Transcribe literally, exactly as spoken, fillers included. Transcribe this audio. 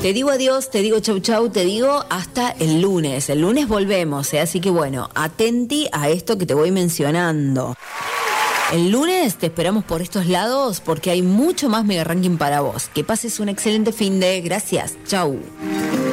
Te digo adiós, te digo chau chau, te digo hasta el lunes. El lunes volvemos, ¿eh? Así que bueno, atenti a esto que te voy mencionando. El lunes te esperamos por estos lados porque hay mucho más Mega Ranking para vos. Que pases un excelente fin de... Gracias, chau.